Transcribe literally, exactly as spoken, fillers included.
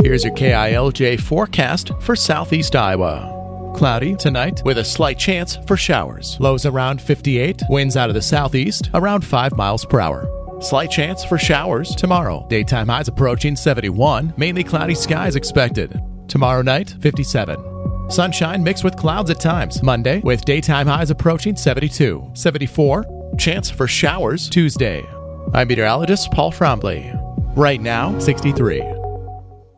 Here's your K I L J forecast for southeast Iowa. Cloudy tonight with a slight chance for showers. Lows around fifty-eight. Winds out of the southeast around five miles per hour. Slight chance for showers tomorrow. Daytime highs approaching seventy-one. Mainly cloudy skies expected. Tomorrow night, fifty-seven. Sunshine mixed with clouds at times. Monday with daytime highs approaching seventy-two. seventy-four. Chance for showers Tuesday. I'm meteorologist Paul Frombley. Right now, sixty-three.